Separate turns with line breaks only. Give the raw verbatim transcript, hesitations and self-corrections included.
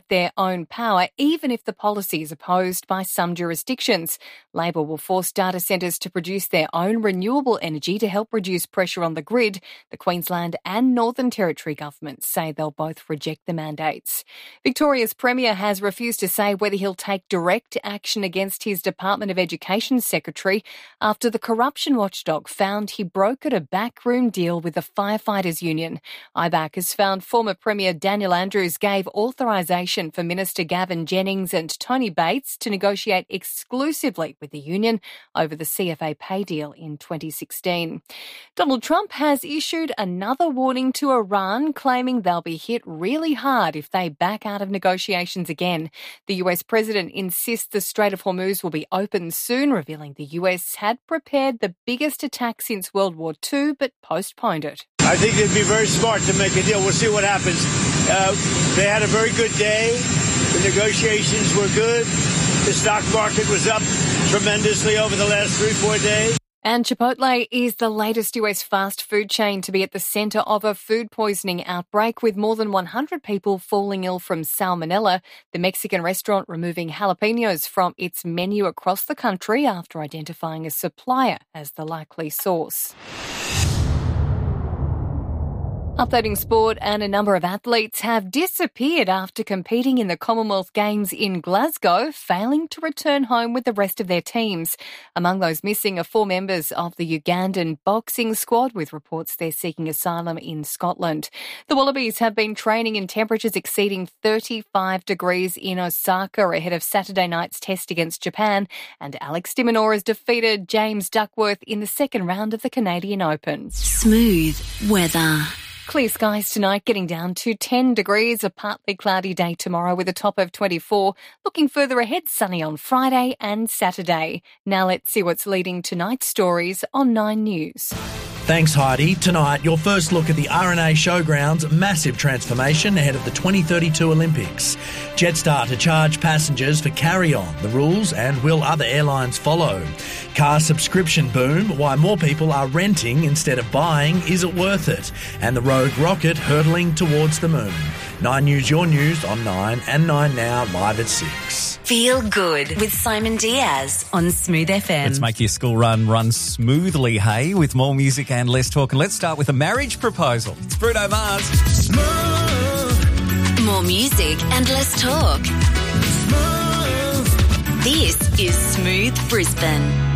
their own power, even if the policy is opposed by some jurisdictions. Labor will force data centres to produce their own renewable energy to help reduce pressure on the grid. The Queensland and Northern Territory governments say they'll both reject the mandates. Victoria's Premier has refused to say whether he'll take direct action against his Department of Education Secretary after the corruption watchdog found he brokered a backroom deal with the Firefighters Union. I B A C has found former Premier Daniel Andrews gave authorisation for Minister Gavin Jennings and Tony Bates to negotiate exclusively with the union over the C F A pay deal in twenty sixteen. Donald Trump has issued another warning to Iran, claiming they'll be hit really hard if they back out of negotiations again. The U S president insists the Strait of Hormuz will be open soon, revealing the U S had prepared the biggest attack since World War Two but postponed it.
I think it'd be very smart to make a deal. We'll see what happens. Uh, they had a very good day. The negotiations were good. The stock market was up tremendously over the last three, four days.
And Chipotle is the latest U S fast food chain to be at the centre of a food poisoning outbreak, with more than one hundred people falling ill from salmonella. The Mexican restaurant removing jalapenos from its menu across the country after identifying a supplier as the likely source. Updating sport, and a number of athletes have disappeared after competing in the Commonwealth Games in Glasgow, failing to return home with the rest of their teams. Among those missing are four members of the Ugandan boxing squad, with reports they're seeking asylum in Scotland. The Wallabies have been training in temperatures exceeding thirty-five degrees in Osaka ahead of Saturday night's test against Japan, and Alex de Minaur has defeated James Duckworth in the second round of the Canadian Open.
Smooth weather.
Clear skies tonight, getting down to ten degrees, a partly cloudy day tomorrow with a top of twenty-four. Looking further ahead, sunny on Friday and Saturday. Now let's see what's leading tonight's stories on Nine News.
Thanks, Heidi. Tonight, your first look at the R N A Showground's massive transformation ahead of the twenty thirty-two Olympics. Jetstar to charge passengers for carry-on. The rules, and will other airlines follow? Car subscription boom, why more people are renting instead of buying. Is it worth it? And the Rogue rocket hurtling towards the moon. Nine News, your news on Nine and Nine Now, live at six.
Feel good with Simon Diaz on Smooth F M.
Let's make your school run run smoothly, hey, with more music and less talk. And let's start with a marriage proposal. It's Bruno Mars.
Smooth. More music and less talk. Smooth. This is Smooth Brisbane.